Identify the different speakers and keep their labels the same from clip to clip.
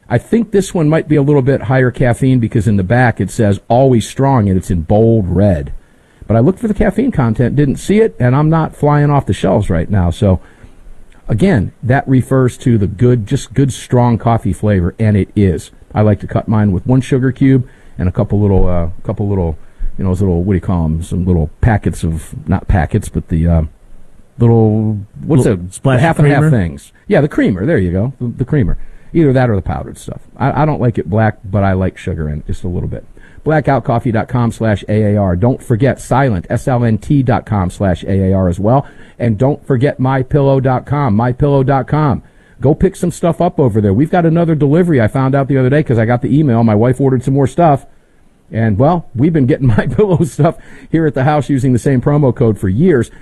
Speaker 1: I think this one might be a little bit higher caffeine because in the back it says always strong and it's in bold red. But I looked for the caffeine content, didn't see it, and I'm not flying off the shelves right now. So, again, that refers to the good strong coffee flavor, and it is. I like to cut mine with 1 sugar cube and a couple little, those little, what do you call them? Some little packets of, not packets, but the little, what's a half and half things? Yeah, the creamer. There you go, the creamer. Either that or the powdered stuff. I don't like it black, but I like sugar in it just a little bit. Blackoutcoffee.com/AAR. Don't forget Silent, SLNT.com/AAR as well. And don't forget MyPillow.com, MyPillow.com. Go pick some stuff up over there. We've got another delivery I found out the other day because I got the email. My wife ordered some more stuff. And, well, we've been getting MyPillow stuff here at the house using the same promo code for years,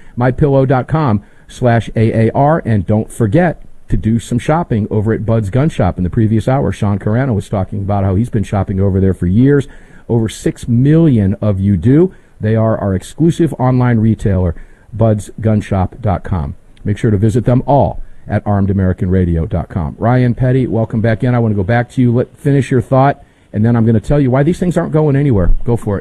Speaker 1: MyPillow.com/AAR. And don't forget to do some shopping over at Bud's Gun Shop. In the previous hour, Sean Carano was talking about how he's been shopping over there for years. Over 6 million of you do. They are our exclusive online retailer, budsgunshop.com. Make sure to visit them all at armedamericanradio.com. Ryan Petty, welcome back in. I want to go back to you. Finish your thought, and then I'm going to tell you why these things aren't going anywhere. Go for it.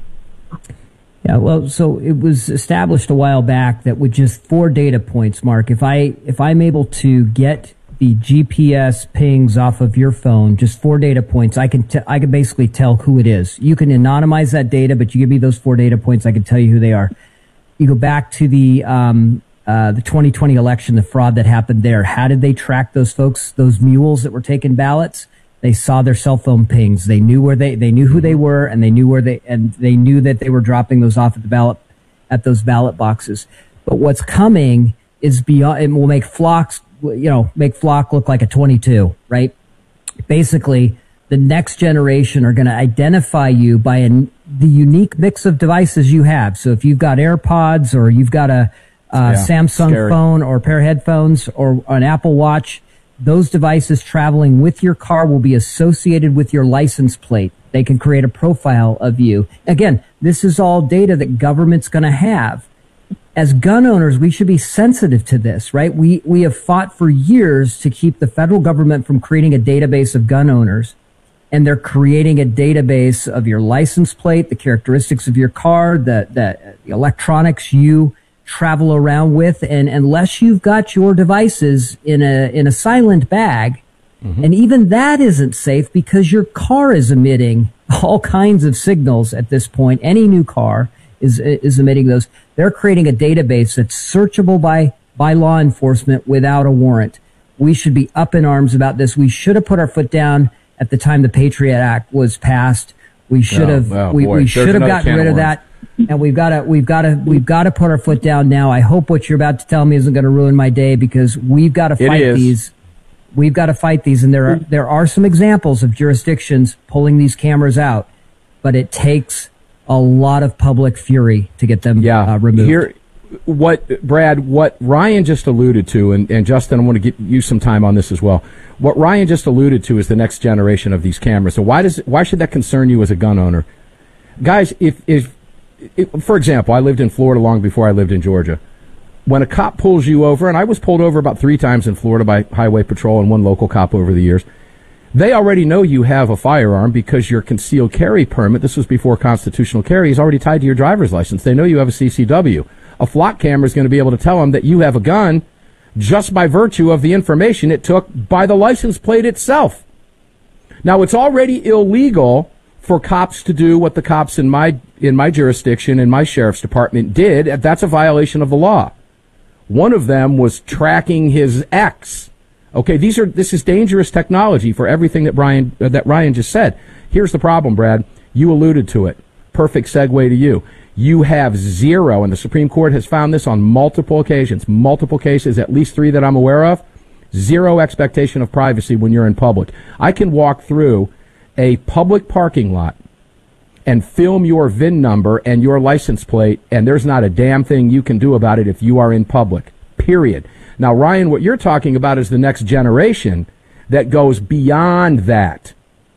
Speaker 2: Yeah, well, so it was established a while back that with just 4 data points, Mark, if I'm able to get the GPS pings off of your phone, just 4 data points, I can basically tell who it is. You can anonymize that data, but you give me those 4 data points, I can tell you who they are. You go back to the 2020 election, the fraud that happened there. How did they track those folks, those mules that were taking ballots? They saw their cell phone pings. They knew they knew who they were, and they knew they knew that they were dropping those off at those ballot boxes. But what's coming is beyond. It will make Flock look like a 22, right? Basically, the next generation are going to identify you by the unique mix of devices you have. So if you've got AirPods or you've got a Samsung phone or a pair of headphones or an Apple Watch, those devices traveling with your car will be associated with your license plate. They can create a profile of you. Again, this is all data that government's going to have. As gun owners, we should be sensitive to this, right? We have fought for years to keep the federal government from creating a database of gun owners. And they're creating a database of your license plate, the characteristics of your car, the electronics you travel around with. And unless you've got your devices in a silent bag, and even that isn't safe because your car is emitting all kinds of signals at this point. Any new car is emitting those. They're creating a database that's searchable by law enforcement without a warrant. We should be up in arms about this. We should have put our foot down at the time the Patriot Act was passed. We should have we should have gotten rid of that. And we've got to put our foot down now. I hope what you're about to tell me isn't going to ruin my day because we've got to fight these. We've got to fight these, and there are some examples of jurisdictions pulling these cameras out, but it takes a lot of public fury to get them removed.
Speaker 1: Here, what Ryan just alluded to, and Justin, I want to get you some time on this as well. What Ryan just alluded to is the next generation of these cameras. So why should that concern you as a gun owner? Guys, if for example, I lived in Florida long before I lived in Georgia. When a cop pulls you over, and I was pulled over about 3 times in Florida by Highway Patrol and one local cop over the years, they already know you have a firearm because your concealed carry permit, this was before constitutional carry, is already tied to your driver's license. They know you have a CCW. A flock camera is going to be able to tell them that you have a gun just by virtue of the information it took by the license plate itself. Now, it's already illegal for cops to do what the cops in my jurisdiction, in my sheriff's department did. That's a violation of the law. One of them was tracking his ex. Okay, this is dangerous technology for everything that Ryan just said. Here's the problem, Brad. You alluded to it. Perfect segue to you. You have zero, and the Supreme Court has found this on multiple occasions, multiple cases, at least 3 that I'm aware of, zero expectation of privacy when you're in public. I can walk through a public parking lot and film your VIN number and your license plate, and there's not a damn thing you can do about it if you are in public, period. Now, Ryan, what you're talking about is the next generation that goes beyond that.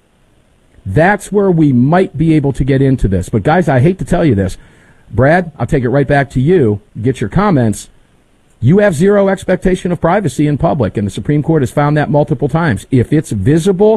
Speaker 1: That's where we might be able to get into this. But, guys, I hate to tell you this. Brad, I'll take it right back to you. Get your comments. You have zero expectation of privacy in public, and the Supreme Court has found that multiple times. If it's visible